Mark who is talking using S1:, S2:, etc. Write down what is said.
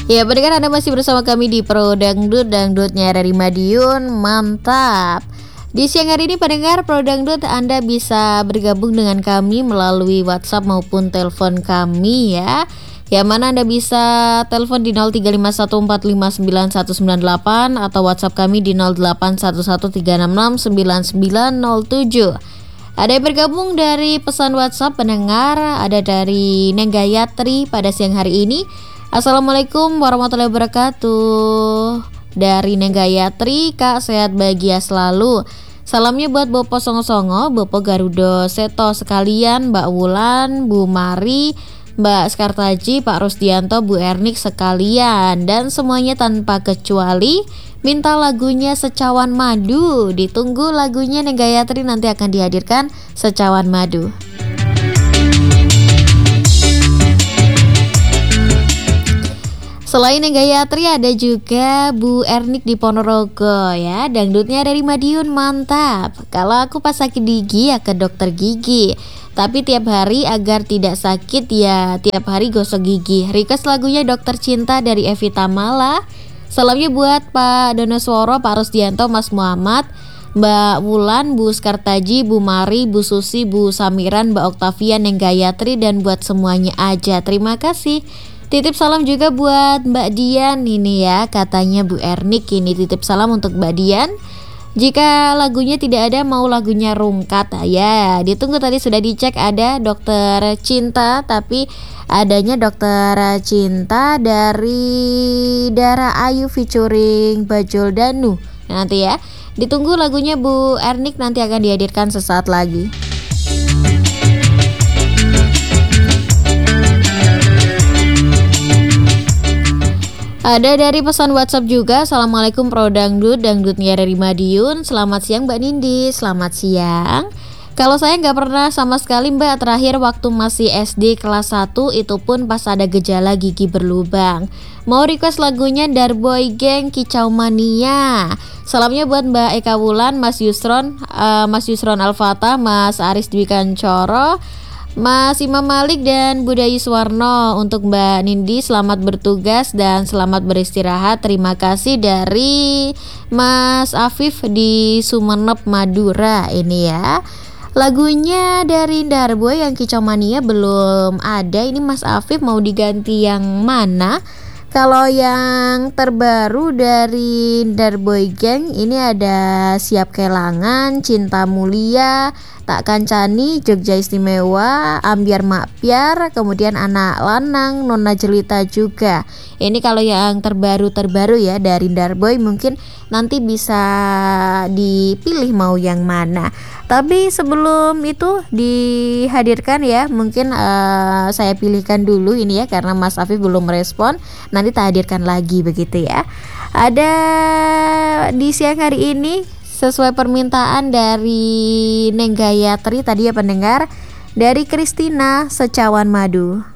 S1: Ya, pendengar, Anda masih bersama kami di Pro Dangdut, dangdutnya dari Madiun, mantap. Di siang hari ini pendengar Pro Dangdut, Anda bisa bergabung dengan kami melalui WhatsApp maupun telepon kami ya. Yang mana Anda bisa telepon di 0351459198 atau WhatsApp kami di 0811366997. Ada yang bergabung dari pesan WhatsApp pendengar, ada dari Neng Gayatri pada siang hari ini. Assalamualaikum warahmatullahi wabarakatuh. Dari Neng Gayatri, Kak sehat bahagia selalu. Salamnya buat Bopo Songo-songo, Bopo Garudo Seto sekalian, Mbak Wulan, Bu Mari, Mbak Skartaji, Pak Rusdianto, Bu Ernik sekalian, dan semuanya tanpa kecuali minta lagunya Secawan Madu. Ditunggu lagunya Neng Gayatri, nanti akan dihadirkan Secawan Madu. Selain Neng Gayatri, ada juga Bu Ernik di Ponorogo ya. Dangdutnya dari Madiun, mantap. Kalau aku pas sakit gigi ya ke dokter gigi, tapi tiap hari agar tidak sakit ya tiap hari gosok gigi. Request lagunya Dokter Cinta dari Evita Mala. Salamnya buat Pak Donosworo, Pak Rusdianto, Mas Muhammad, Mbak Wulan, Bu Skartaji, Bu Mari, Bu Susi, Bu Samiran, Mbak Oktavia, Neng Gayatri, dan buat semuanya aja. Terima kasih. Titip salam juga buat Mbak Dian ini ya, katanya Bu Ernik ini titip salam untuk Mbak Dian. Jika lagunya tidak ada, mau lagunya Rungkat ya. Ditunggu, tadi sudah dicek ada Dokter Cinta, tapi adanya Dokter Cinta dari Dara Ayu featuring Bajul Danu. Nanti ya, ditunggu lagunya Bu Ernik, nanti akan dihadirkan sesaat lagi. Ada dari pesan WhatsApp juga. Assalamualaikum Pro Dangdut, dangdutnya dari Madiun. Selamat siang Mbak Nindi. Selamat siang. Kalau saya nggak pernah sama sekali Mbak, terakhir waktu masih SD kelas 1, itu pun pas ada gejala gigi berlubang. Mau request lagunya Darboy Gang Kicau Mania. Salamnya buat Mbak Eka Wulan, Mas Yusron Al-Fatah, Mas Aris Dwi Kancoro, Mas Imam Malik, dan Budha Yuswarno. Untuk Mbak Nindi, selamat bertugas dan selamat beristirahat. Terima kasih dari Mas Afif di Sumeneb, Madura ini ya. Lagunya dari Darboy yang Kicau Mania belum ada. Ini Mas Afif mau diganti yang mana? Kalau yang terbaru dari Darboy Gang ini ada Siap Kelangan, Cinta Mulia, Tak Kancani, Jogja Istimewa, Ambiar Makpiar, kemudian Anak Lanang, Nona Jelita juga. Ini kalau yang terbaru ya dari Darboy, mungkin nanti bisa dipilih mau yang mana. Tapi sebelum itu dihadirkan ya, mungkin saya pilihkan dulu ini ya, karena Mas Afif belum merespon. Nanti tak hadirkan lagi begitu ya. Ada di siang hari ini sesuai permintaan dari Neng Gayatri tadi ya pendengar, dari Kristina, Secawan Madu.